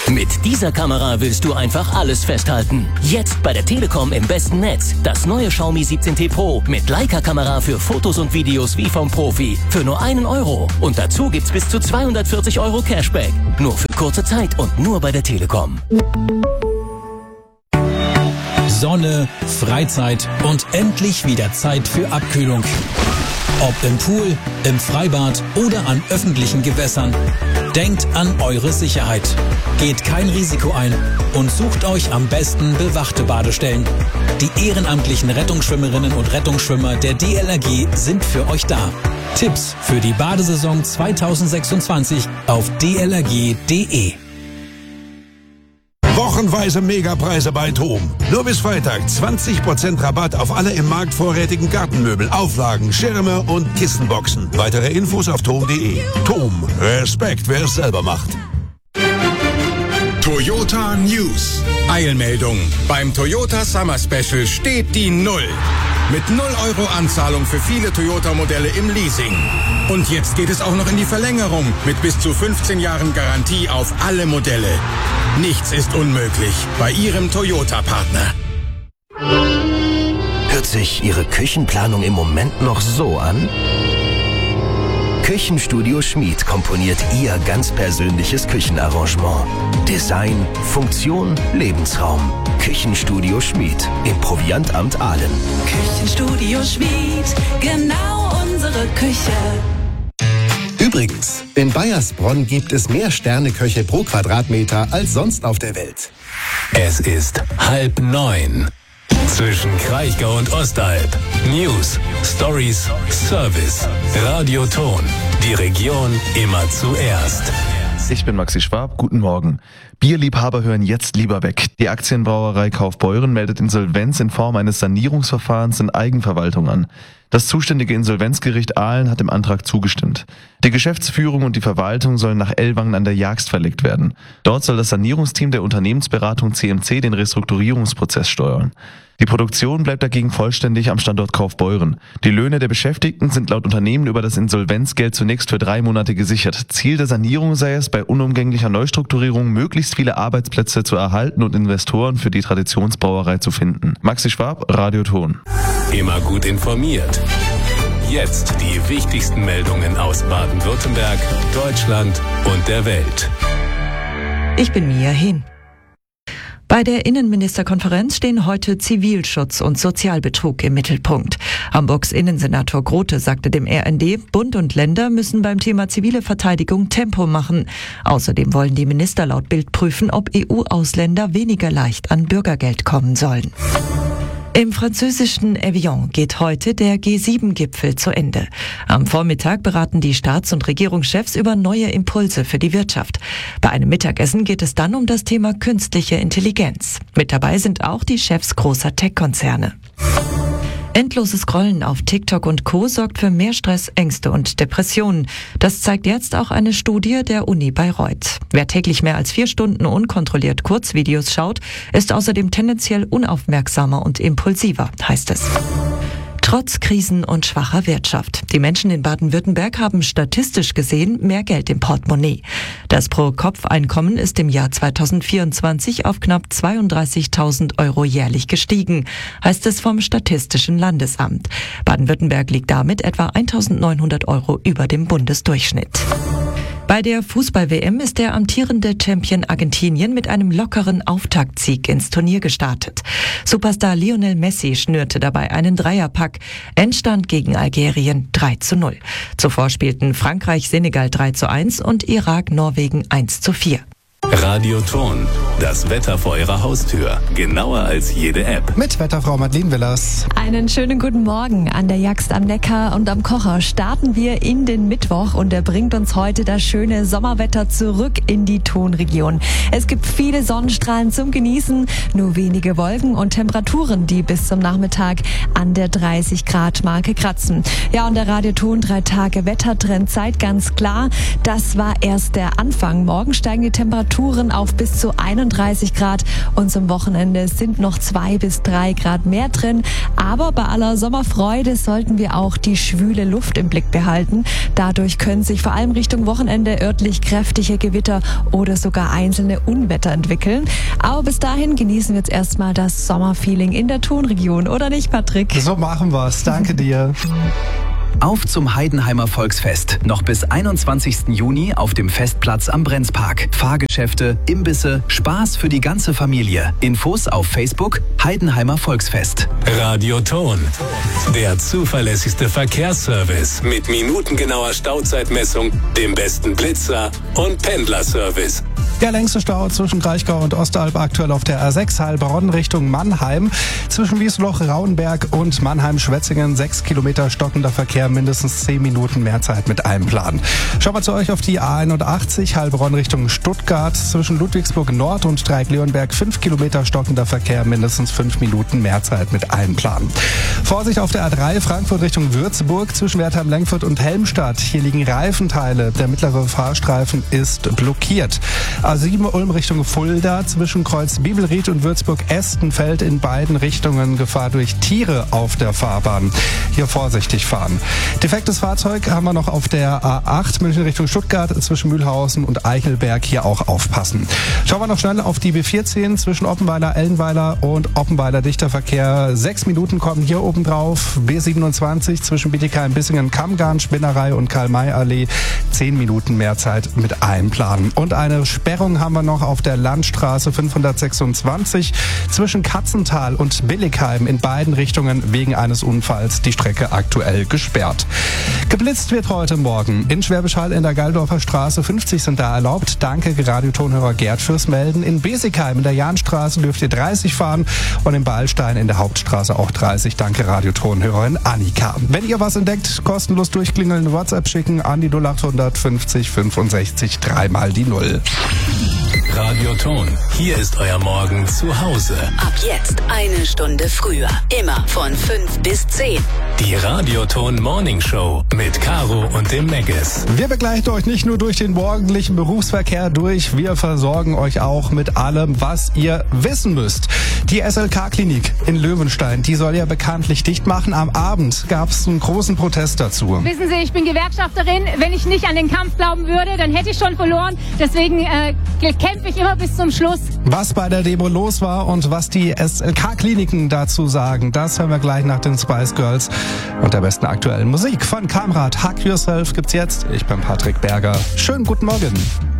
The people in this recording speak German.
Mit dieser Kamera willst du einfach alles festhalten. Jetzt bei der Telekom im besten Netz. Das neue Xiaomi 17T Pro mit Leica-Kamera für Fotos und Videos wie vom Profi. Für nur €1. Und dazu gibt's bis zu 240 € Cashback. Nur für kurze Zeit und nur bei der Telekom. Sonne, Freizeit und endlich wieder Zeit für Abkühlung. Ob im Pool, im Freibad oder an öffentlichen Gewässern. Denkt an eure Sicherheit. Geht kein Risiko ein und sucht euch am besten bewachte Badestellen. Die ehrenamtlichen Rettungsschwimmerinnen und Rettungsschwimmer der DLRG sind für euch da. Tipps für die Badesaison 2026 auf dlrg.de. Wochenweise Megapreise bei TOM. Nur bis Freitag 20% Rabatt auf alle im Markt vorrätigen Gartenmöbel, Auflagen, Schirme und Kissenboxen. Weitere Infos auf tom.de. TOM. Respekt, wer es selber macht. Toyota News. Eilmeldung. Beim Toyota Summer Special steht die 0. Mit 0 € Anzahlung für viele Toyota-Modelle im Leasing. Und jetzt geht es auch noch in die Verlängerung mit bis zu 15 Jahren Garantie auf alle Modelle. Nichts ist unmöglich bei Ihrem Toyota-Partner. Hört sich Ihre Küchenplanung im Moment noch so an? Küchenstudio Schmid komponiert Ihr ganz persönliches Küchenarrangement. Design, Funktion, Lebensraum. Küchenstudio Schmid im Proviantamt Aalen. Küchenstudio Schmid, genau unsere Küche. Übrigens, in Bayersbronn gibt es mehr Sterneköche pro Quadratmeter als sonst auf der Welt. Es ist 8:30. Zwischen Kraichgau und Ostalb. News, Stories, Service. Radio Ton. Die Region immer zuerst. Ich bin Maxi Schwab, guten Morgen. Bierliebhaber hören jetzt lieber weg. Die Aktienbrauerei Kaufbeuren meldet Insolvenz in Form eines Sanierungsverfahrens in Eigenverwaltung an. Das zuständige Insolvenzgericht Aalen hat dem Antrag zugestimmt. Die Geschäftsführung und die Verwaltung sollen nach Ellwangen an der Jagst verlegt werden. Dort soll das Sanierungsteam der Unternehmensberatung CMC den Restrukturierungsprozess steuern. Die Produktion bleibt dagegen vollständig am Standort Kaufbeuren. Die Löhne der Beschäftigten sind laut Unternehmen über das Insolvenzgeld zunächst für 3 Monate gesichert. Ziel der Sanierung sei es, bei unumgänglicher Neustrukturierung möglichst viele Arbeitsplätze zu erhalten und Investoren für die Traditionsbrauerei zu finden. Maxi Schwab, Radio Ton. Immer gut informiert. Jetzt die wichtigsten Meldungen aus Baden-Württemberg, Deutschland und der Welt. Ich bin Mia Hin. Bei der Innenministerkonferenz stehen heute Zivilschutz und Sozialbetrug im Mittelpunkt. Hamburgs Innensenator Grote sagte dem RND, Bund und Länder müssen beim Thema zivile Verteidigung Tempo machen. Außerdem wollen die Minister laut Bild prüfen, ob EU-Ausländer weniger leicht an Bürgergeld kommen sollen. Im französischen Evian geht heute der G7-Gipfel zu Ende. Am Vormittag beraten die Staats- und Regierungschefs über neue Impulse für die Wirtschaft. Bei einem Mittagessen geht es dann um das Thema künstliche Intelligenz. Mit dabei sind auch die Chefs großer Tech-Konzerne. Endloses Scrollen auf TikTok und Co. sorgt für mehr Stress, Ängste und Depressionen. Das zeigt jetzt auch eine Studie der Uni Bayreuth. Wer täglich mehr als 4 Stunden unkontrolliert Kurzvideos schaut, ist außerdem tendenziell unaufmerksamer und impulsiver, heißt es. Trotz Krisen und schwacher Wirtschaft. Die Menschen in Baden-Württemberg haben statistisch gesehen mehr Geld im Portemonnaie. Das Pro-Kopf-Einkommen ist im Jahr 2024 auf knapp 32.000 € jährlich gestiegen, heißt es vom Statistischen Landesamt. Baden-Württemberg liegt damit etwa 1.900 € über dem Bundesdurchschnitt. Bei der Fußball-WM ist der amtierende Champion Argentinien mit einem lockeren Auftaktsieg ins Turnier gestartet. Superstar Lionel Messi schnürte dabei einen Dreierpack. Endstand gegen Algerien 3:0. Zuvor spielten Frankreich Senegal 3:1 und Irak Norwegen 1:4. Radio Ton, das Wetter vor Ihrer Haustür. Genauer als jede App. Mit Wetterfrau Madeleine Willers. Einen schönen guten Morgen. An der Jagst am Neckar und am Kocher starten wir in den Mittwoch und er bringt uns heute das schöne Sommerwetter zurück in die Tonregion. Es gibt viele Sonnenstrahlen zum Genießen, nur wenige Wolken und Temperaturen, die bis zum Nachmittag an der 30-Grad-Marke kratzen. Ja, und der Radio Ton 3 Tage Wettertrend zeigt ganz klar, das war erst der Anfang. Morgen steigen die Temperaturen Temperaturen auf bis zu 31 Grad und zum Wochenende sind noch 2 bis 3 Grad mehr drin. Aber bei aller Sommerfreude sollten wir auch die schwüle Luft im Blick behalten. Dadurch können sich vor allem Richtung Wochenende örtlich kräftige Gewitter oder sogar einzelne Unwetter entwickeln. Aber bis dahin genießen wir jetzt erstmal das Sommerfeeling in der Thonregion, oder nicht, Patrick? So machen wir's. Danke dir. Auf zum Heidenheimer Volksfest. Noch bis 21. Juni auf dem Festplatz am Brenzpark. Fahrgeschäfte, Imbisse, Spaß für die ganze Familie. Infos auf Facebook Heidenheimer Volksfest. Radio Thon. Der zuverlässigste Verkehrsservice mit minutengenauer Stauzeitmessung, dem besten Blitzer und Pendlerservice. Der längste Stau zwischen Kraichgau und Ostalb aktuell auf der A6 Heilbronn Richtung Mannheim. Zwischen Wiesloch, Rauenberg und Mannheim-Schwetzingen 6 Kilometer stockender Verkehr, mindestens 10 Minuten mehr Zeit mit einplanen. Schauen wir zu euch auf die A81 Heilbronn Richtung Stuttgart. Zwischen Ludwigsburg Nord und Dreieck-Leonberg 5 Kilometer stockender Verkehr, mindestens 5 Minuten mehr Zeit mit einplanen. Vorsicht auf der A3 Frankfurt Richtung Würzburg zwischen Wertheim-Lengfurt und Helmstadt. Hier liegen Reifenteile. Der mittlere Fahrstreifen ist blockiert. A7 Ulm Richtung Fulda zwischen Kreuz Bibelried und Würzburg-Estenfeld in beiden Richtungen Gefahr durch Tiere auf der Fahrbahn. Hier vorsichtig fahren. Defektes Fahrzeug haben wir noch auf der A8 München Richtung Stuttgart zwischen Mühlhausen und Eichelberg. Hier auch aufpassen. Schauen wir noch schnell auf die B14 zwischen Oppenweiler, Ellenweiler und Oppenweiler dichter Verkehr. 6 Minuten kommen hier oben drauf. B27 zwischen Bietigheim-Bissingen, Kammgarn, Spinnerei und Karl-May-Allee. 10 Minuten mehr Zeit mit einplanen. Und eine Sperrung haben wir noch auf der Landstraße 526 zwischen Katzental und Billigheim in beiden Richtungen wegen eines Unfalls. Die Strecke aktuell gesperrt. Geblitzt wird heute Morgen. In Schwäbisch Hall in der Galdorfer Straße 50 sind da erlaubt. Danke Radiotonhörer Gerd fürs Melden. In Besigheim in der Jahnstraße dürft ihr 30 fahren und in Beilstein in der Hauptstraße auch 30. Danke Radiotonhörerin Annika. Wenn ihr was entdeckt, kostenlos durchklingeln, WhatsApp schicken an die 0800 50 65 3 mal die 0. Radio Thon. Hier ist euer Morgen zu Hause. Ab jetzt 1 Stunde früher. Immer von 5 bis 10. Die Radio Thon Morning Show mit Caro und dem Megas. Wir begleiten euch nicht nur durch den morgendlichen Berufsverkehr durch, wir versorgen euch auch mit allem, was ihr wissen müsst. Die SLK-Klinik in Löwenstein, die soll ja bekanntlich dicht machen. Am Abend gab es einen großen Protest dazu. Wissen Sie, ich bin Gewerkschafterin. Wenn ich nicht an den Kampf glauben würde, dann hätte ich schon verloren. Deswegen kämpfe ich immer bis zum Schluss. Was bei der Demo los war und was die SLK-Kliniken dazu sagen, das hören wir gleich nach den Spice Girls und der besten aktuellen Musik von Kamrat. Hug Yourself gibt's jetzt. Ich bin Patrick Berger. Schönen guten Morgen.